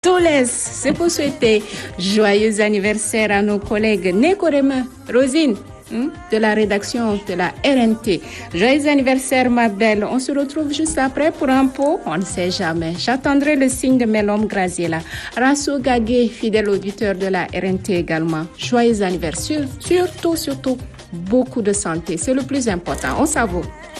Toules, c'est pour souhaiter joyeux anniversaire à nos collègues Nekorema, Rosine, de la rédaction de la RNT. Joyeux anniversaire, ma belle. On se retrouve juste après pour un pot. On ne sait jamais. J'attendrai le signe de Melom Graziella. Rassou Gagé, fidèle auditeur de la RNT également. Joyeux anniversaire. Surtout, beaucoup de santé. C'est le plus important. On s'avoue.